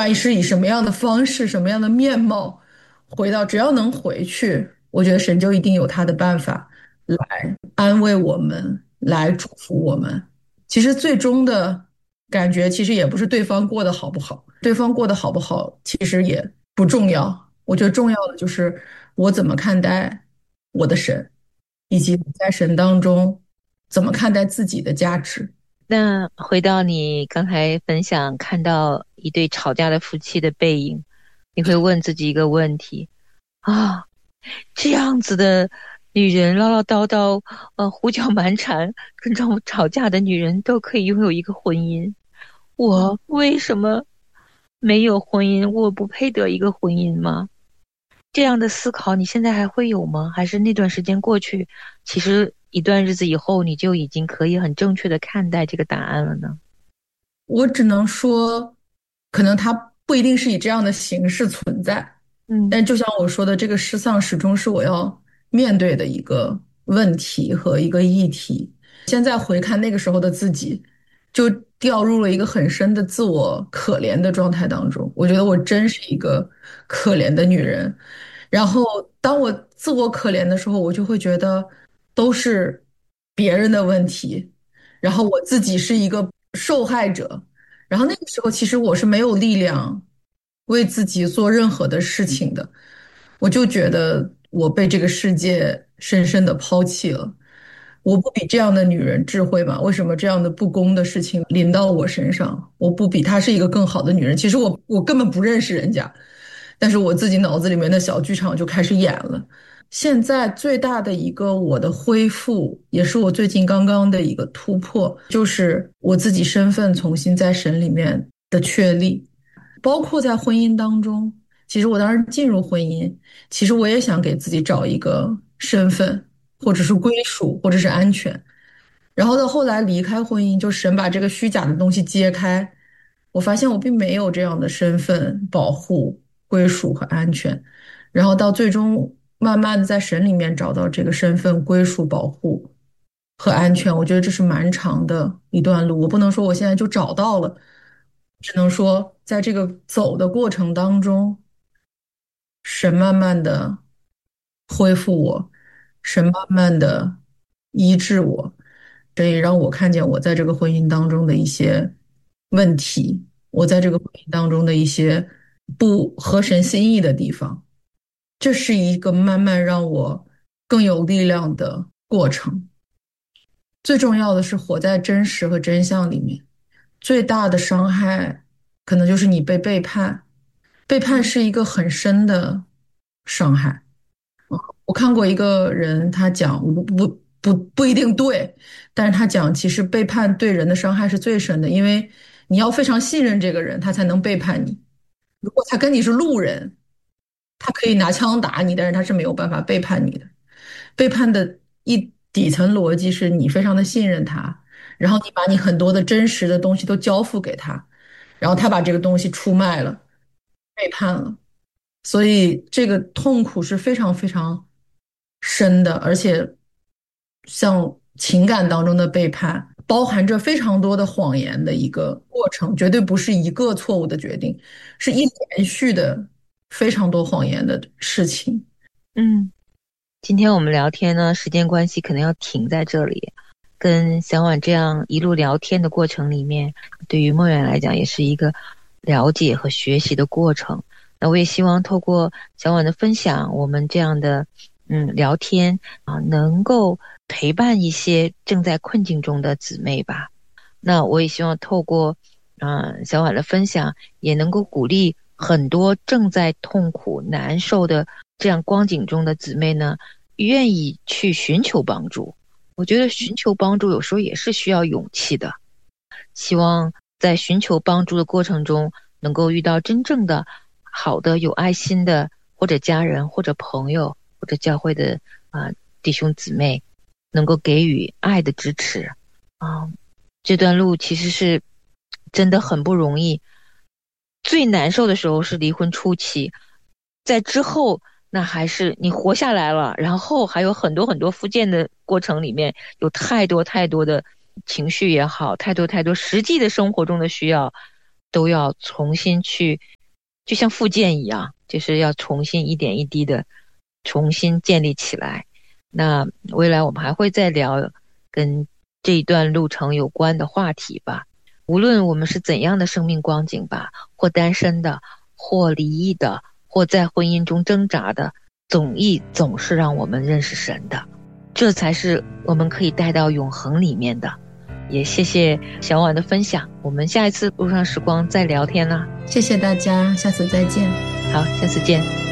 管是以什么样的方式、什么样的面貌回到，只要能回去，我觉得神就一定有他的办法来安慰我们，来祝福我们。其实最终的感觉，其实也不是对方过得好不好，对方过得好不好，其实也不重要。我觉得重要的就是我怎么看待我的神，以及我在神当中怎么看待自己的价值。 那回到你刚才分享，看到一对吵架的夫妻的背影，你会问自己一个问题啊，这样子的女人唠唠叨叨，胡搅蛮缠，跟丈夫吵架的女人都可以拥有一个婚姻，我为什么没有婚姻？我不配得一个婚姻吗？这样的思考，你现在还会有吗？还是那段时间过去，其实一段日子以后，你就已经可以很正确的看待这个答案了呢？ 我只能说，可能它不一定是以这样的形式存在， 嗯但就像我说的，这个失丧始终是我要面对的一个问题和一个议题。现在回看那个时候的自己，就掉入了一个很深的自我可怜的状态当中。我觉得我真是一个可怜的女人。然后当我自我可怜的时候，我就会觉得都是别人的问题，然后我自己是一个受害者。然后那个时候，其实我是没有力量为自己做任何的事情的。我就觉得我被这个世界深深的抛弃了。我不比这样的女人智慧吗？为什么这样的不公的事情临到我身上？我不比她是一个更好的女人？其实我根本不认识人家，但是我自己脑子里面的小剧场就开始演了。现在最大的一个我的恢复，也是我最近刚刚的一个突破，就是我自己身份重新在神里面的确立，包括在婚姻当中。其实我当时进入婚姻，其实我也想给自己找一个身份，或者是归属，或者是安全。然后到后来离开婚姻，就神把这个虚假的东西揭开，我发现我并没有这样的身份保护、归属和安全。然后到最终慢慢的在神里面找到这个身份、归属、保护和安全，我觉得这是蛮长的一段路。我不能说我现在就找到了，只能说在这个走的过程当中，神慢慢的恢复我，神慢慢的医治我，这也让我看见我在这个婚姻当中的一些问题，我在这个婚姻当中的一些不合神心意的地方。这是一个慢慢让我更有力量的过程。最重要的是活在真实和真相里面。最大的伤害可能就是你被背叛，背叛是一个很深的伤害。我看过一个人，他讲不一定对，但是他讲其实背叛对人的伤害是最深的，因为你要非常信任这个人，他才能背叛你。如果他跟你是路人，他可以拿枪打你，但是他是没有办法背叛你的。背叛的底层逻辑是你非常的信任他，然后你把你很多的真实的东西都交付给他，然后他把这个东西出卖了，背叛了。所以这个痛苦是非常非常深的，而且像情感当中的背叛，包含着非常多的谎言的一个过程，绝对不是一个错误的决定，是一连续的非常多谎言的事情。 嗯，今天我们聊天呢，时间关系可能要停在这里。跟小婉这样一路聊天的过程里面，对于梦远来讲也是一个了解和学习的过程。那我也希望透过小婉的分享，我们这样的聊天啊，能够陪伴一些正在困境中的姊妹吧。那我也希望透过小婉的分享，也能够鼓励很多正在痛苦难受的这样光景中的姊妹呢，愿意去寻求帮助。我觉得寻求帮助有时候也是需要勇气的。希望在寻求帮助的过程中，能够遇到真正的好的有爱心的，或者家人，或者朋友，或者教会的弟兄姊妹，能够给予爱的支持啊。这段路其实是真的很不容易。最难受的时候是离婚初期，在之后那还是你活下来了，然后还有很多很多复健的过程里面，有太多太多的情绪也好，太多太多实际的生活中的需要，都要重新去就像复健一样，就是要重新一点一滴的重新建立起来。那未来我们还会再聊跟这一段路程有关的话题吧。无论我们是怎样的生命光景吧，或单身的，或离异的，或在婚姻中挣扎的，总是让我们认识神的，这才是我们可以带到永恒里面的。也谢谢小婉的分享，我们下一次路上时光再聊天啦。 谢谢大家，下次再见。 好，下次见。